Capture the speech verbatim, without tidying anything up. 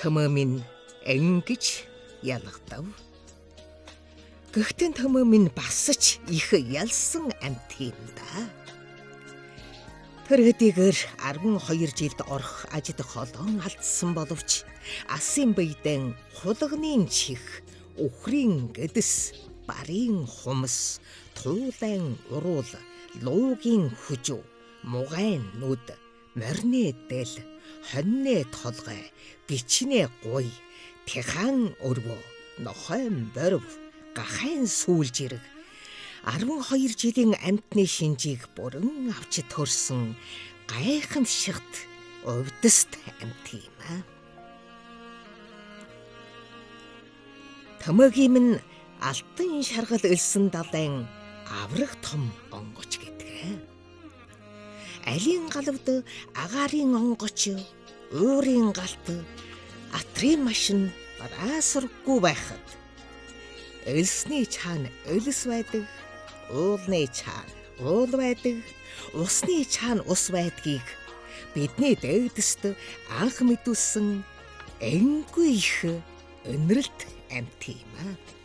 Төмөө минь ингэж ялгадав. Гэхдээ төмөө минь бас ч их ялсан амт юм да. Тэр хэдийгээр арван хоёр жилд орох ажид холоон алдсан боловч асын бийдэн хулганы чих, үхрийн гэдэс, барын хумс, туулайн уруул, луугийн хүжүү, мугайн нүд, морины дэл, хоньны толгой, гичнэ гуй, тэхан өрвөө, нохойн борив, гахайн сүүлжирэг арван хоёр жилийн амтны шинжийг бүрэн авч төрсөн гайхамшигт увдст амт юм аа. Төмөгийн минь алтан шаргал элсэн далайн аврах том онгоч гэдэг. Алийн галавд агаарын онгоч, уурын галт, атрын машин бараасаргүй байхад элсний чаана элс байдаг, уулны чаана уул байдаг, усны чаана ус байдгийг бидний дээдэст анх мэдүүлсэн энгүй их өнрөлт амт юм аа.